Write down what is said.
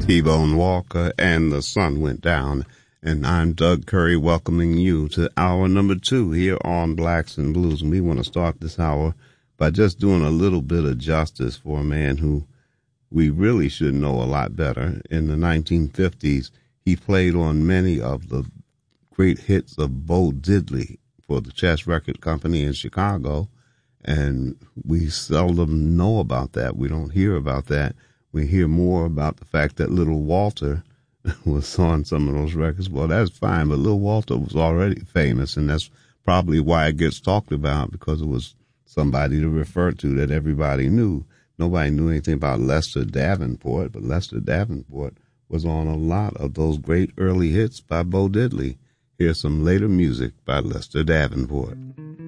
T-Bone Walker and The Sun Went Down. And I'm Doug Curry welcoming you to hour number 2 here on Blacks and Blues. And we want to start this hour by just doing a little bit of justice for a man who we really should know a lot better. In the 1950s, he played on many of the great hits of Bo Diddley for the Chess Record Company in Chicago. And we seldom know about that. We don't hear about that. We hear more about the fact that Little Walter was on some of those records. Well, that's fine, but Little Walter was already famous, and that's probably why it gets talked about, because it was somebody to refer to that everybody knew. Nobody knew anything about Lester Davenport, but Lester Davenport was on a lot of those great early hits by Bo Diddley. Here's some later music by Lester Davenport.